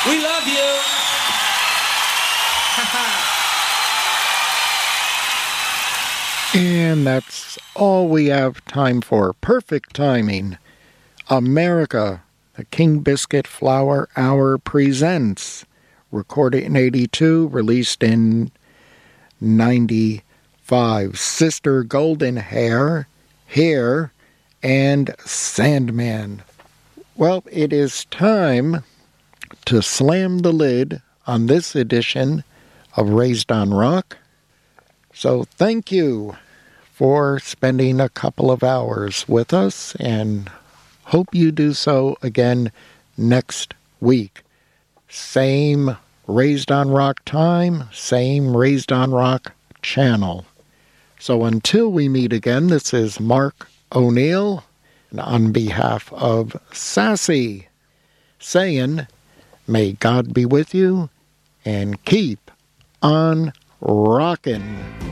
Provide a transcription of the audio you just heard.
We love you. And that's all we have time for. Perfect timing. America, the King Biscuit Flower Hour presents. Recorded in 82, released in 95. Sister Golden Hair, Hair, and Sandman. Well, it is time to slam the lid on this edition of Raised on Rock. So thank you for spending a couple of hours with us, and hope you do so again next week. Same Raised on Rock time, same Raised on Rock channel. So until we meet again, this is Mark O'Neill, and on behalf of Sassy, saying, may God be with you, and keep on rockin'.